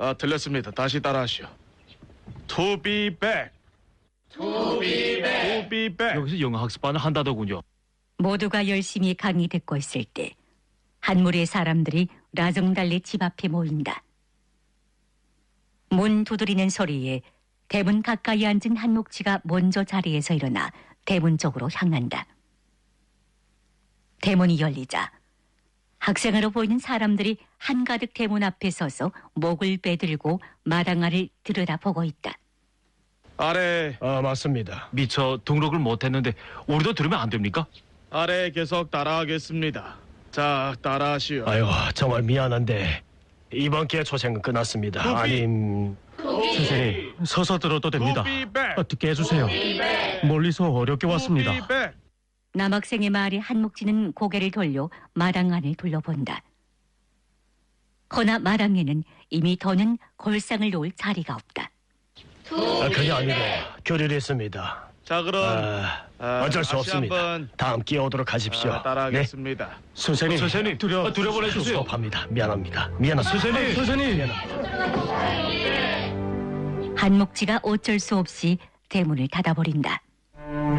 들렸습니다. 다시 따라하시오. To be back. To be back. To be back. 여기서 영어 학습반을 한다더군요. 모두가 열심히 강의 듣고 있을 때 한 무리의 사람들이 라정달리 집 앞에 모인다. 문 두드리는 소리에 대문 가까이 앉은 한목치가 먼저 자리에서 일어나 대문 쪽으로 향한다. 대문이 열리자 학생으로 보이는 사람들이 한가득 대문 앞에 서서 목을 빼들고 마당 아래를 들여다보고 있다. 아래 맞습니다. 미처 등록을 못했는데 우리도 들으면 안 됩니까? 아래 계속 따라하겠습니다. 자, 따라하시오. 아유, 정말 미안한데 이번 기회 초생은 끝났습니다. To be- 아님... 선생님, 서서 들어도 됩니다. To be back. 어떻게 해주세요. 멀리서 어렵게 왔습니다. To be back. 남학생의 말에 한목치는 고개를 돌려 마당 안을 둘러본다. 허나 마당에는 이미 더는 골상을 놓을 자리가 없다. 그게 아니고 교류를 했습니다. 자, 그럼 어쩔 수 다시 없습니다. 한번 다음 기회 오도록 하십시오. 따라하겠습니다. 선생님, 선생님, 들여보내 네? 주세요. 수고합니다. 미안합니다. 미안합니다. 선생님. 한목치가 어쩔 수 없이 대문을 닫아버린다.